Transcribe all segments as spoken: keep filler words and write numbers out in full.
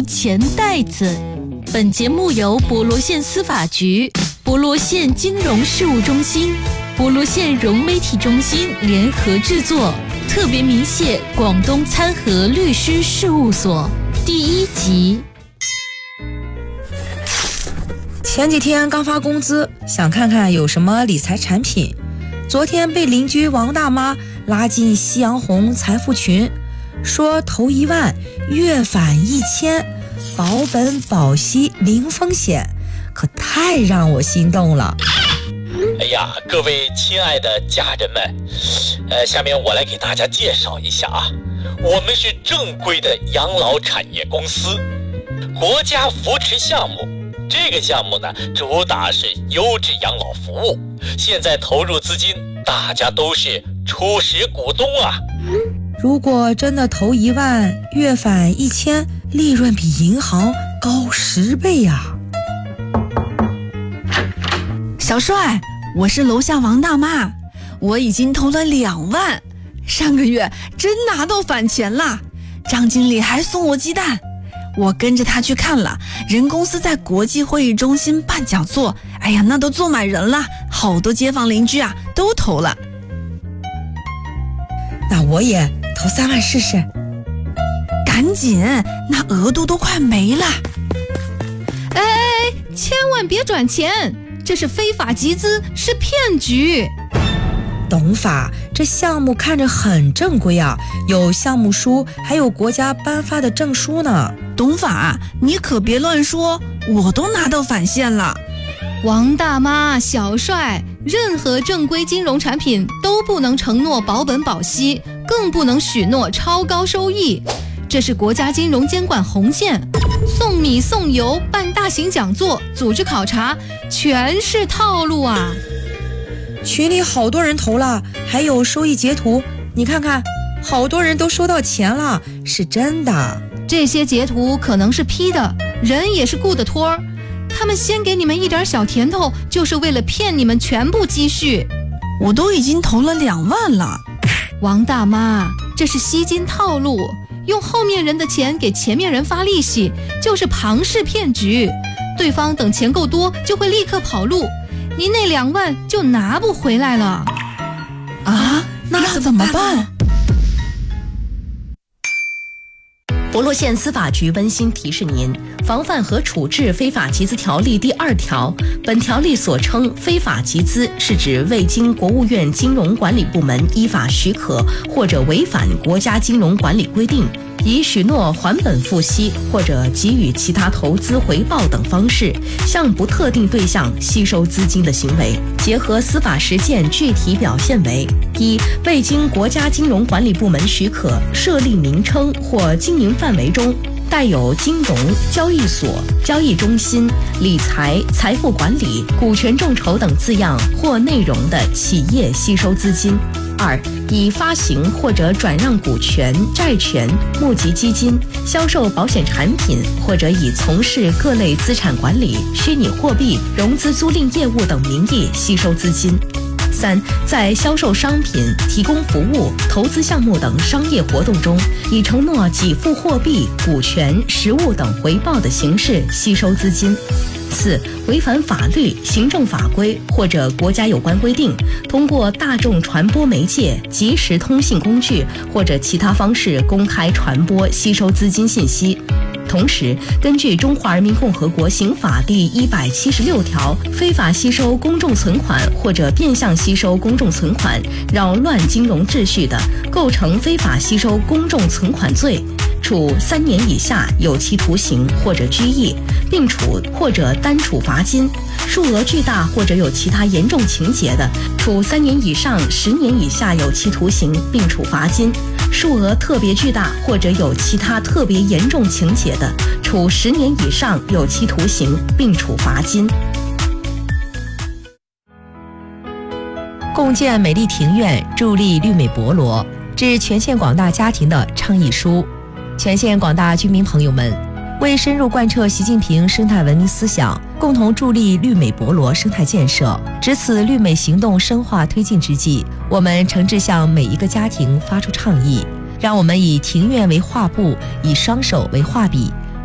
钱袋子。本节目由博罗县司法局、博罗县金融事务中心、博罗县融媒体中心联合制作，特别鸣谢广东参和律师事务所。第一集。 前几天刚发工资，想看看有什么理财产品。昨天被邻居王大妈拉进夕阳红财富群，说投一万月返一千，保本保息零风险，可太让我心动了。 哎呀，各位亲爱的家人们，呃，下面我来给大家介绍一下啊，我们是正规的养老产业公司，国家扶持项目。这个项目呢，主打是优质养老服务。现在投入资金，大家都是初始股东啊。 如果真的投一万，月返一千，利润比银行高十倍呀、 啊！小帅，我是楼下王大妈，我已经投了两万，上个月真拿到返钱了，张经理还送我鸡蛋。我跟着他去看了，人公司在国际会议中心办讲座，哎呀，那都坐满人了，好多街坊邻居啊都投了。 那我也投三万试试。 赶紧，那额度都快没了。 哎哎，千万别转钱，这是非法集资，是骗局。 董法，这项目看着很正规啊，有项目书，还有国家颁发的证书呢。 董法，你可别乱说，我都拿到返现了。 王大妈、小帅，任何正规金融产品都不能承诺保本保息，更不能许诺超高收益，这是国家金融监管红线。送米送油，办大型讲座，组织考察，全是套路啊！ 群里好多人投了，还有收益截图，你看看，好多人都收到钱了，是真的。 这些截图可能是 P 的，人也是雇的托儿，他们先给你们一点小甜头，就是为了骗你们全部积蓄。 我都已经投了两万了。 王大妈，这是吸金套路，用后面人的钱给前面人发利息，就是庞氏骗局。对方等钱够多，就会立刻跑路，您那两万就拿不回来了。 啊，那怎么办？ 博罗县司法局温馨提示您：防范和处置非法集资条例第二条，本条例所称非法集资，是指未经国务院金融管理部门依法许可或者违反国家金融管理规定，以许诺还本付息或者给予其他投资回报等方式，向不特定对象吸收资金的行为。结合司法实践具体表现为：一、未经国家金融管理部门许可设立名称或经营范围中带有金融、交易所、交易中心、理财、财富管理、股权众筹等字样或内容的企业吸收资金；二、以发行或者转让股权、债权、募集基金、销售保险产品，或者以从事各类资产管理、虚拟货币、融资租赁业务等名义吸收资金；三、在销售商品、提供服务、投资项目等商业活动中，以承诺给付货币、股权、实物等回报的形式吸收资金；四、违反法律、行政法规或者国家有关规定，通过大众传播媒介、即时通信工具或者其他方式公开传播吸收资金信息。同时，根据《中华人民共和国刑法》第一百七十六条，非法吸收公众存款或者变相吸收公众存款，扰乱金融秩序的，构成非法吸收公众存款罪，处三年以下有期徒刑或者拘役，并处或者单处罚金；数额巨大或者有其他严重情节的，处三年以上十年以下有期徒刑，并处罚金；数额特别巨大或者有其他特别严重情节的，处十年以上有期徒刑，并处罚金。 共建美丽庭院，助力绿美博罗，致全县广大家庭的倡议书。全县广大居民朋友们，为深入贯彻习近平生态文明思想，共同助力绿美博罗生态建设，值此绿美行动深化推进之际，我们诚挚向每一个家庭发出倡议，让我们以庭院为画布，以双手为画笔，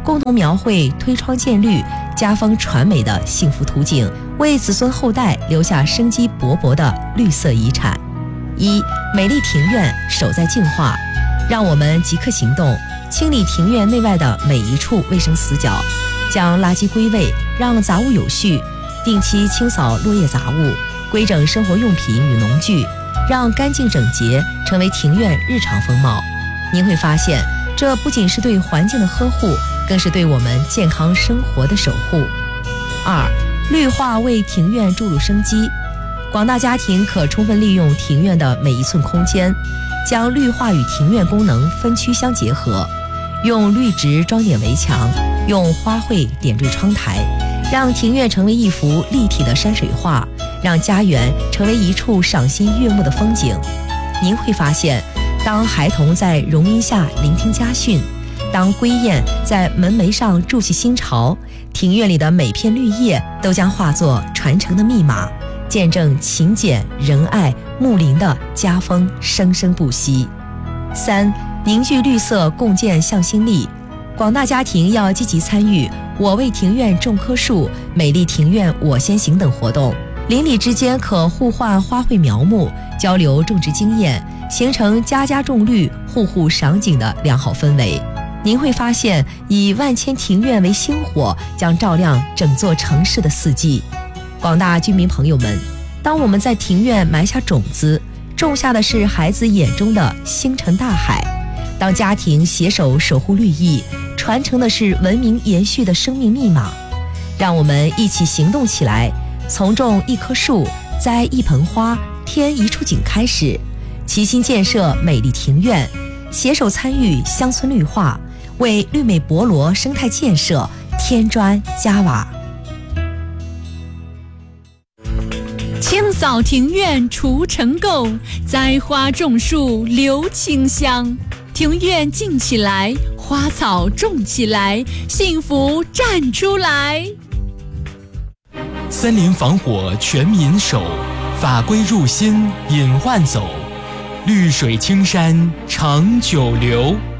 共同描绘推窗见绿、家风传美的幸福图景，为子孙后代留下生机勃勃的绿色遗产。一、美丽庭院守在净化，让我们即刻行动，清理庭院内外的每一处卫生死角，将垃圾归位，让杂物有序，定期清扫落叶杂物，规整生活用品与农具，让干净整洁成为庭院日常风貌。您会发现，这不仅是对环境的呵护，更是对我们健康生活的守护。二、绿化为庭院注入生机，广大家庭可充分利用庭院的每一寸空间，将绿化与庭院功能分区相结合，用绿植装点围墙，用花卉点缀窗台，让庭院成为一幅立体的山水画，让家园成为一处赏心悦目的风景。您会发现，当孩童在榕荫下聆听家训，当归雁在门楣上筑起新巢，庭院里的每片绿叶都将化作传承的密码，见证勤俭仁爱睦邻的家风生生不息。三、凝聚绿色，共建向心力，广大家庭要积极参与我为庭院种棵树、美丽庭院我先行等活动，邻里之间可互换花卉苗木，交流种植经验，形成家家种绿、户户赏景的良好氛围。您会发现，以万千庭院为星火，将照亮整座城市的四季。广大居民朋友们，当我们在庭院埋下种子，种下的是孩子眼中的星辰大海；当家庭携手守护绿意，传承的是文明延续的生命密码。让我们一起行动起来，从种一棵树、栽一盆花、添一处景开始，齐心建设美丽庭院，携手参与乡村绿化，为绿美博罗生态建设添砖加瓦。 清扫庭院除尘垢，栽花种树留清香。庭院静起来，花草种起来，幸福站出来。 森林防火全民守，法规入心引万走，绿水青山长久留。